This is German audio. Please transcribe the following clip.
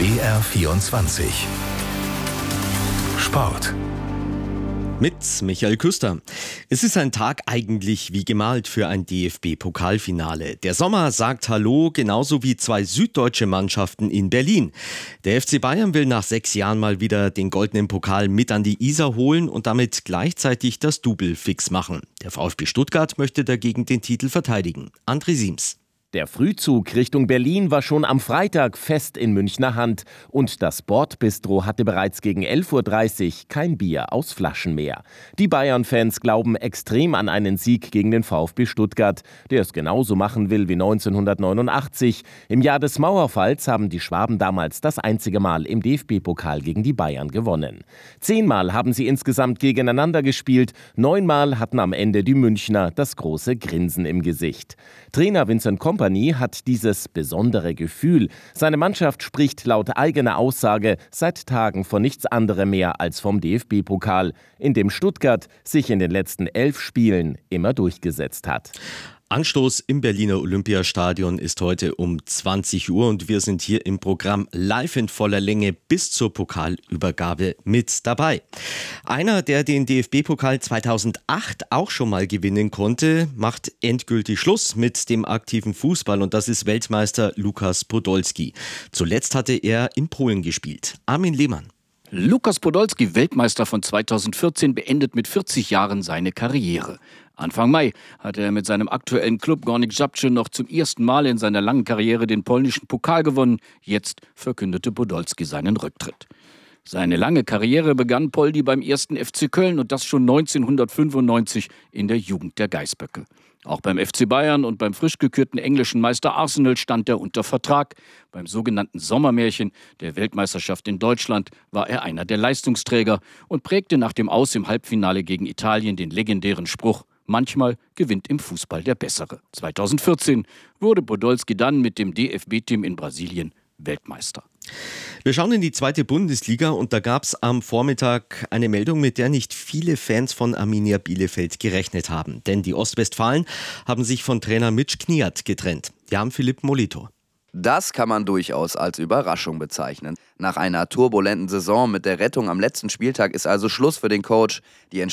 BR24 Sport. Mit Michael Küster. Es ist ein Tag eigentlich wie gemalt für ein DFB-Pokalfinale. Der Sommer sagt Hallo, genauso wie zwei süddeutsche Mannschaften in Berlin. Der FC Bayern will nach 6 Jahren mal wieder den goldenen Pokal mit an die Isar holen und damit gleichzeitig das Double fix machen. Der VfB Stuttgart möchte dagegen den Titel verteidigen. André Siems. Der Frühzug Richtung Berlin war schon am Freitag fest in Münchner Hand und das Bordbistro hatte bereits gegen 11:30 Uhr kein Bier aus Flaschen mehr. Die Bayern-Fans glauben extrem an einen Sieg gegen den VfB Stuttgart, der es genauso machen will wie 1989. Im Jahr des Mauerfalls haben die Schwaben damals das einzige Mal im DFB-Pokal gegen die Bayern gewonnen. 10-mal haben sie insgesamt gegeneinander gespielt, 9-mal hatten am Ende die Münchner das große Grinsen im Gesicht. Trainer Vincent Kompany hat dieses besondere Gefühl. Seine Mannschaft spricht laut eigener Aussage seit Tagen von nichts anderem mehr als vom DFB-Pokal, in dem Stuttgart sich in den letzten 11 Spielen immer durchgesetzt hat. Anstoß im Berliner Olympiastadion ist heute um 20 Uhr und wir sind hier im Programm live in voller Länge bis zur Pokalübergabe mit dabei. Einer, der den DFB-Pokal 2008 auch schon mal gewinnen konnte, macht endgültig Schluss mit dem aktiven Fußball und das ist Weltmeister Lukas Podolski. Zuletzt hatte er in Polen gespielt. Armin Lehmann. Lukas Podolski, Weltmeister von 2014, beendet mit 40 Jahren seine Karriere. Anfang Mai hatte er mit seinem aktuellen Klub Górnik Zabrze noch zum ersten Mal in seiner langen Karriere den polnischen Pokal gewonnen. Jetzt verkündete Podolski seinen Rücktritt. Seine lange Karriere begann Poldi beim 1. FC Köln und das schon 1995 in der Jugend der Geißböcke. Auch beim FC Bayern und beim frisch gekürten englischen Meister Arsenal stand er unter Vertrag. Beim sogenannten Sommermärchen der Weltmeisterschaft in Deutschland war er einer der Leistungsträger und prägte nach dem Aus im Halbfinale gegen Italien den legendären Spruch: Manchmal gewinnt im Fußball der Bessere. 2014 wurde Podolski dann mit dem DFB-Team in Brasilien Weltmeister. Wir schauen in die 2. Bundesliga und da gab es am Vormittag eine Meldung, mit der nicht viele Fans von Arminia Bielefeld gerechnet haben. Denn die Ostwestfalen haben sich von Trainer Mitch Kniat getrennt. Jan-Philipp Molitor. Das kann man durchaus als Überraschung bezeichnen. Nach einer turbulenten Saison mit der Rettung am letzten Spieltag ist also Schluss für den Coach. Die